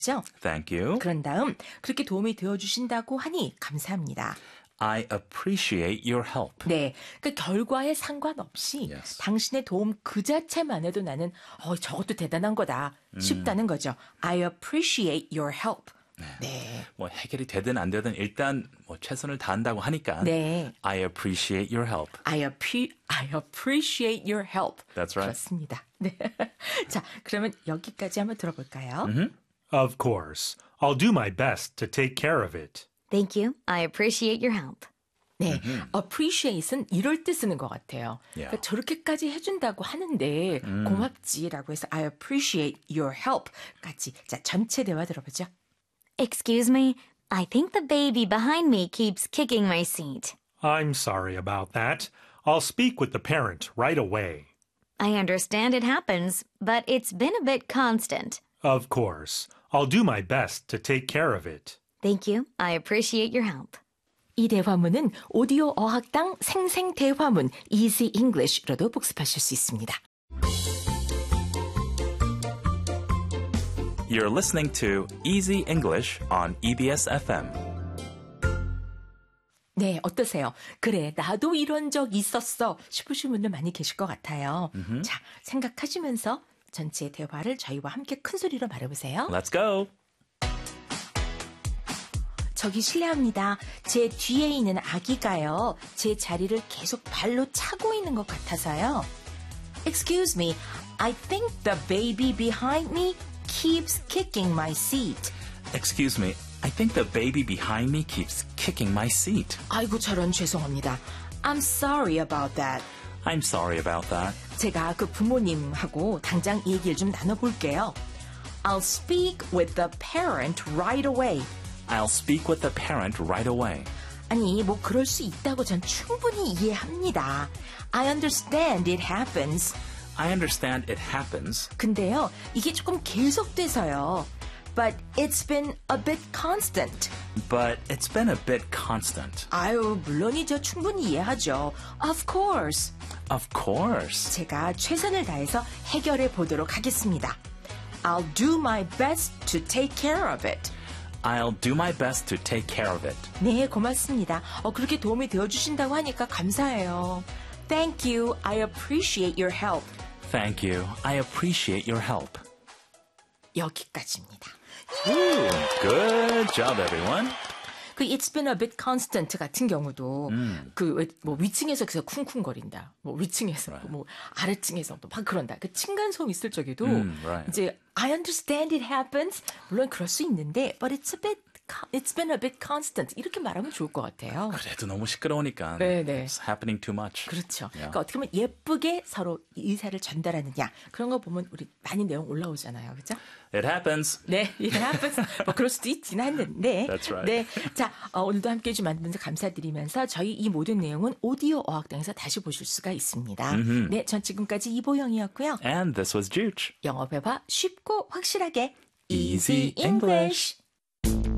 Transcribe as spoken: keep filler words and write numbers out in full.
죠? Thank you. 그런 다음 그렇게 도움이 되어주신다고 하니 감사합니다. I appreciate your help. 네, 그 결과에 상관없이 Yes. 당신의 도움 그 자체만 해도 나는 어, 저것도 대단한 거다 싶다는 거죠. I appreciate your help. 네. 뭐 해결이 되든 안 되든 일단 뭐 최선을 다한다고 하니까 네. I appreciate your help. I, appre- I appreciate your help. That's right. 그렇습니다. 네. 자, 그러면 여기까지 한번 들어볼까요? Mm-hmm. Of course. I'll do my best to take care of it. Thank you. I appreciate your help. 네, appreciate은 이럴 때 쓰는 것 같아요. Yeah. 그러니까 저렇게까지 해준다고 하는데 고맙지라고 해서 I appreciate your help까지. 자, 전체 대화 들어보죠. Excuse me. I think the baby behind me keeps kicking my seat. I'm sorry about that. I'll speak with the parent right away. I understand it happens, but it's been a bit constant. Of course. I'll do my best to take care of it. Thank you. I appreciate your help. 이 대화문은 오디오 어학당 생생 대화문 Easy English로도 복습하실 수 있습니다. You're listening to Easy English on 이비에스 에프엠. 네, 어떠세요? 그래, 나도 이런 적 있었어 싶으신 분들 많이 계실 것 같아요. Mm-hmm. 자, 생각하시면서 전체 대화를 저희와 함께 큰 소리로 말해보세요. Let's go. 저기 실례합니다. 제 뒤에 있는 아기가요. 제 자리를 계속 발로 차고 있는 것 같아서요. Excuse me. I think the baby behind me keeps kicking my seat. Excuse me. I think the baby behind me keeps kicking my seat. 아이고 저런 죄송합니다. I'm sorry about that. I'm sorry about that. 제가 그 부모님하고 당장 이 얘기를 좀 나눠볼게요. I'll speak with the parent right away. I'll speak with the parent right away. 아니 뭐 그럴 수 있다고 전 충분히 이해합니다. I understand it happens. I understand it happens. 근데요 이게 조금 계속돼서요. But it's been a bit constant. But it's been a bit constant. 아유 물론이죠. 충분히 이해하죠. Of course. Of course. 제가 최선을 다해서 해결해 보도록 하겠습니다. I'll do my best to take care of it. I'll do my best to take care of it. 네, 고맙습니다. 어, 그렇게 도움이 되어주신다고 하니까 감사해요. Thank you. I appreciate your help. Thank you. I appreciate your help. 여기까지입니다. Ooh, good job, everyone. 그 It's been a bit constant 같은 경우도 음. 그 뭐 위층에서 그래서 쿵쿵거린다. 뭐 위층에서 Right. 뭐 아래층에서 또 막 그런다. 그 층간소음 있을 적에도 음, right. 이제 I understand it happens. 물론 그럴 수 있는데 but it's a bit it's been a bit constant. 이렇게 말하면 좋을 것 같아요. 그래도 너무 시끄러우니까. 네, 네. It's happening too much. 그렇죠. Yeah. 그러니까 어떻게 보면 예쁘게 서로 의사를 전달하느냐 그런 거 보면 우리 많이 내용 올라오잖아요, 그렇죠? It happens. 네, it happens. 뭐 그럴 수도 있긴 한데. That's right. 네, 자 어, 오늘도 함께해 주신 많은 분들 감사드리면서 저희 이 모든 내용은 오디오 어학당에서 다시 보실 수가 있습니다. Mm-hmm. 네, 전 지금까지 이보영이었고요. And this was Juge. 영어 회화 쉽고 확실하게 Easy English.